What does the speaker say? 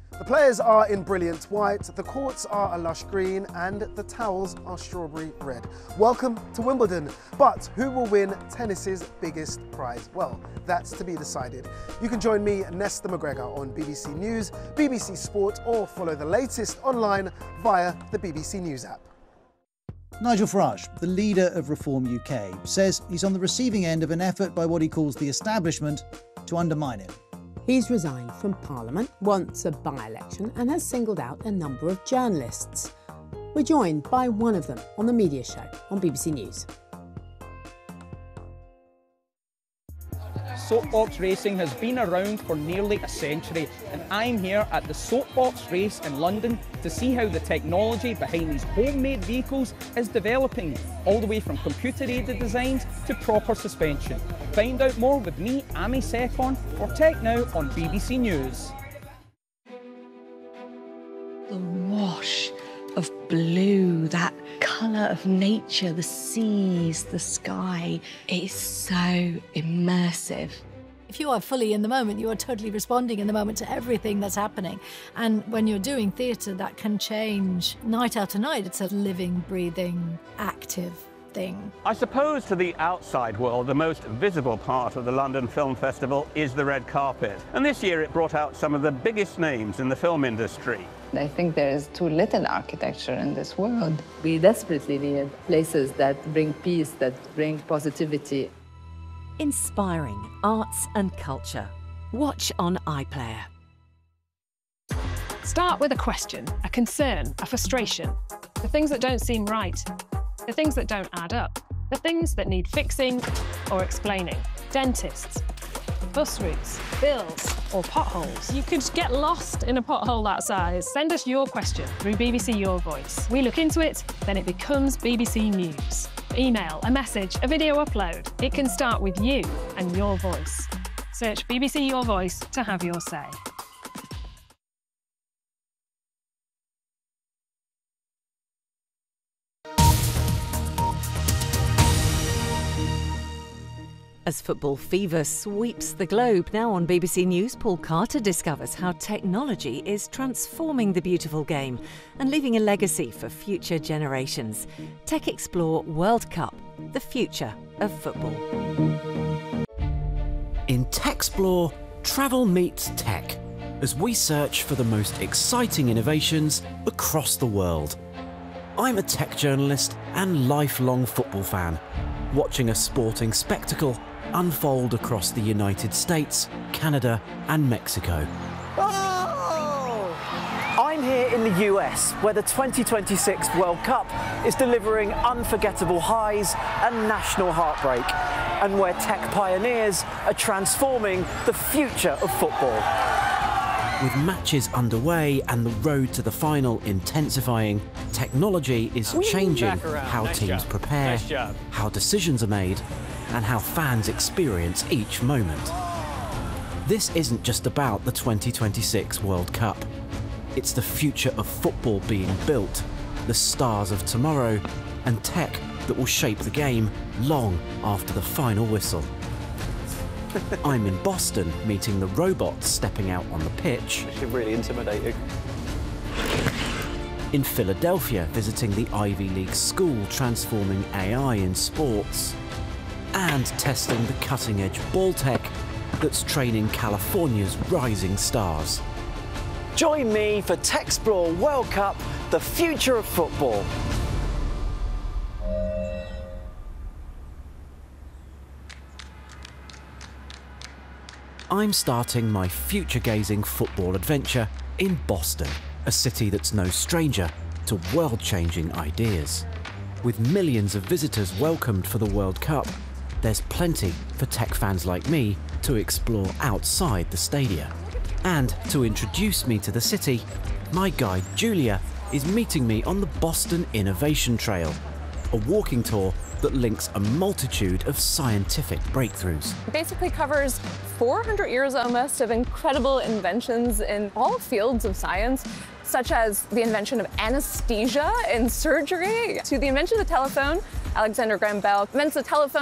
The players are in brilliant white, the courts are a lush green and the towels are strawberry red. Welcome to Wimbledon. But who will win tennis's biggest prize? Well, that's to be decided. You can join me, Nesta McGregor, on BBC News, BBC Sport, or follow the latest online via the BBC News app. Nigel Farage, the leader of Reform UK, says he's on the receiving end of an effort by what he calls the establishment to undermine him. He's resigned from Parliament, wants a by-election and has singled out a number of journalists. We're joined by one of them on The Media Show on BBC News. Soapbox racing has been around for nearly a century, and I'm here at the Soapbox race in London to see how the technology behind these homemade vehicles is developing, all the way from computer-aided designs to proper suspension. Find out more with me, Amy Secon, for Tech Now on BBC News. The wash of blue, that colour of nature, the seas, the sky. It is so immersive. If you are fully in the moment, you are totally responding in the moment to everything that's happening. And when you're doing theatre, that can change night after night. It's a living, breathing, active thing. I suppose to the outside world, the most visible part of the London Film Festival is the red carpet. And this year it brought out some of the biggest names in the film industry. I think there is too little architecture in this world. We desperately need places that bring peace, that bring positivity. Inspiring arts and culture. Watch on iPlayer. Start with a question, a concern, a frustration. The things that don't seem right. The things that don't add up. The things that need fixing or explaining. Dentists, bus routes, bills, or potholes. You could get lost in a pothole that size. Send us your question through BBC Your Voice. We look into it, then it becomes BBC News. Email, a message, a video upload. It can start with you and your voice. Search BBC Your Voice to have your say. As football fever sweeps the globe, now on BBC News, Paul Carter discovers how technology is transforming the beautiful game and leaving a legacy for future generations. Tech Explore World Cup, the future of football. In Techsplore, travel meets tech as we search for the most exciting innovations across the world. I'm a tech journalist and lifelong football fan, watching a sporting spectacle unfold across the United States, Canada and Mexico. Oh! I'm here in the US, where the 2026 World Cup is delivering unforgettable highs and national heartbreak, and where tech pioneers are transforming the future of football. With matches underway and the road to the final intensifying, technology is changing how teams prepare, how decisions are made, and how fans experience each moment. This isn't just about the 2026 World Cup. It's the future of football being built, the stars of tomorrow, and tech that will shape the game long after the final whistle. I'm in Boston, meeting the robots stepping out on the pitch. It's really intimidating. In Philadelphia, visiting the Ivy League school transforming AI in sports. And testing the cutting-edge ball tech that's training California's rising stars. Join me for Techsplore World Cup, the future of football. I'm starting my future-gazing football adventure in Boston, a city that's no stranger to world-changing ideas. With millions of visitors welcomed for the World Cup, there's plenty for tech fans like me to explore outside the stadia. And to introduce me to the city, my guide Julia is meeting me on the Boston Innovation Trail, a walking tour that links a multitude of scientific breakthroughs. It basically covers 400 years almost of incredible inventions in all fields of science, such as the invention of anesthesia in surgery, to the invention of the telephone. Alexander Graham Bell invented the telephone